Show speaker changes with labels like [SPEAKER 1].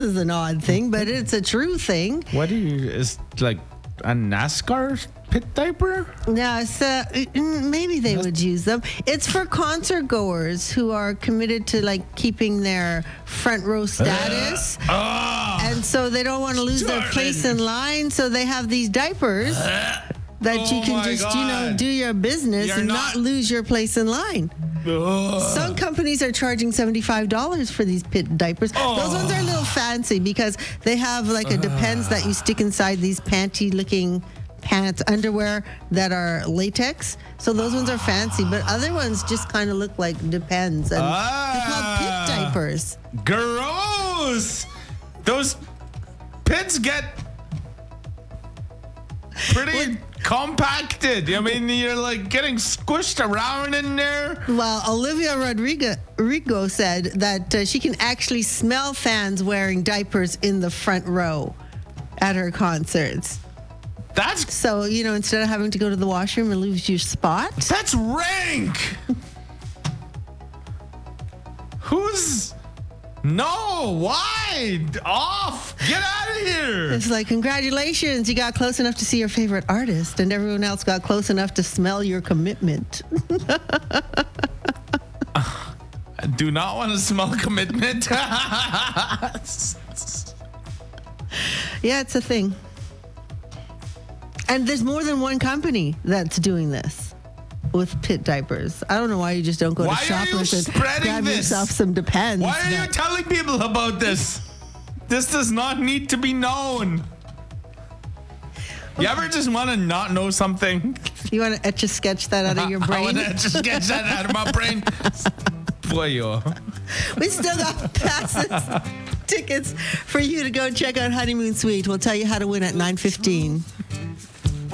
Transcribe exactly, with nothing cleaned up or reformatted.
[SPEAKER 1] is an odd thing, but it's a true thing.
[SPEAKER 2] What do you, is like a NASCAR pit diaper?
[SPEAKER 1] Yeah, so mm, maybe they would use them. It's for concert goers who are committed to like keeping their front row status.
[SPEAKER 2] Uh, oh,
[SPEAKER 1] and so they don't want to lose their
[SPEAKER 2] darling.
[SPEAKER 1] place in line, so they have these diapers
[SPEAKER 2] Uh,
[SPEAKER 1] that
[SPEAKER 2] oh
[SPEAKER 1] you can
[SPEAKER 2] my
[SPEAKER 1] just, you know,
[SPEAKER 2] God.
[SPEAKER 1] do your business
[SPEAKER 2] You're
[SPEAKER 1] and not,
[SPEAKER 2] not-
[SPEAKER 1] lose your place in line.
[SPEAKER 2] ugh.
[SPEAKER 1] Some companies are charging seventy-five dollars for these pit diapers.
[SPEAKER 2] Oh.
[SPEAKER 1] Those ones are a little fancy because they have like a Depends that you stick inside these panty-looking pants, underwear that are latex. So those ones are fancy, but other ones just kind of look like Depends. And they're called
[SPEAKER 2] Ah.
[SPEAKER 1] pit diapers.
[SPEAKER 2] Gross! Those pits get pretty compacted. I mean, you're like getting squished around in there.
[SPEAKER 1] Well, Olivia Rodrigo, Rodrigo said that uh, she can actually smell fans wearing diapers in the front row at her concerts.
[SPEAKER 2] That's
[SPEAKER 1] So, you know, instead of having to go to the washroom and lose your spot.
[SPEAKER 2] that's rank. Who's no? Why? Off! Get out of here!
[SPEAKER 1] It's like, congratulations, you got close enough to see your favorite artist, and everyone else got close enough to smell your commitment.
[SPEAKER 2] I do not want to smell commitment.
[SPEAKER 1] Yeah, it's a thing. And there's more than one company that's doing this with pit diapers. I don't know why you just don't go
[SPEAKER 2] Why
[SPEAKER 1] to
[SPEAKER 2] are you
[SPEAKER 1] Shoppers and
[SPEAKER 2] spreading
[SPEAKER 1] grab
[SPEAKER 2] this?
[SPEAKER 1] yourself some Depends.
[SPEAKER 2] Why are you
[SPEAKER 1] that-
[SPEAKER 2] telling people about this? This does not need to be known. You ever just want to not know something?
[SPEAKER 1] You want to etch a sketch that out of your
[SPEAKER 2] I
[SPEAKER 1] brain?
[SPEAKER 2] want to just get that out of my brain. Boy, yo.
[SPEAKER 1] We still got passes, tickets for you to go check out Honeymoon Suite. We'll tell you how to win at nine fifteen.